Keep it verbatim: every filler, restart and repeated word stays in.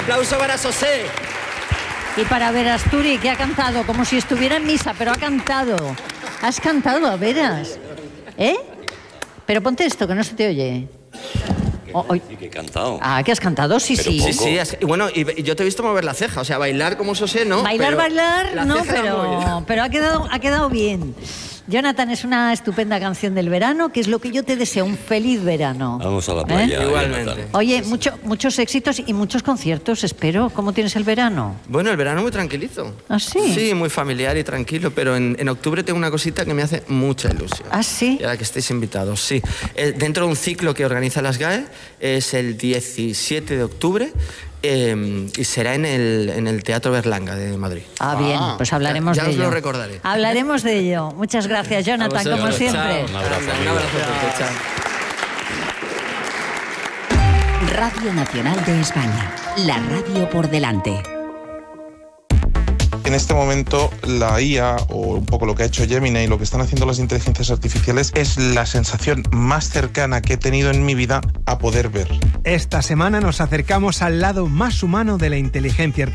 aplauso para Sosé. Y para Verasturi, que ha cantado como si estuviera en misa, pero ha cantado. Has cantado, a veras. ¿Eh? Pero ponte esto, que no se te oye. Oh, oh. Sí, que he cantado. Ah, que has cantado, sí, pero sí. poco. Sí, sí. Es, y bueno, y, y yo te he visto mover la ceja. O sea, bailar como Sosé, ¿no? Bailar, pero bailar, no, pero, pero, pero ha quedado, ha quedado bien. Jonathan, es una estupenda canción del verano, que es lo que yo te deseo, un feliz verano. Vamos a la playa. ¿Eh? Igualmente. Oye, mucho, muchos éxitos y muchos conciertos, espero. ¿Cómo tienes el verano? Bueno, el verano muy tranquilito. ¿Ah, sí? Sí, muy familiar y tranquilo, pero en, en octubre tengo una cosita que me hace mucha ilusión. ¿Ah, sí? Y a la que estéis invitados, sí. Eh, dentro de un ciclo que organiza las G A E, es el diecisiete de octubre, Eh, y será en el, en el Teatro Berlanga de Madrid. Ah, bien, pues hablaremos ya, ya de os ello. lo recordaré. Hablaremos de ello. Muchas gracias, Jonathan, vosotros, como siempre. chao. Un abrazo, Un abrazo fuerte, chao. Radio Nacional de España, la radio por delante. En este momento la I A, o un poco lo que ha hecho Gemini y lo que están haciendo las inteligencias artificiales, es la sensación más cercana que he tenido en mi vida a poder ver. Esta semana nos acercamos al lado más humano de la inteligencia artificial.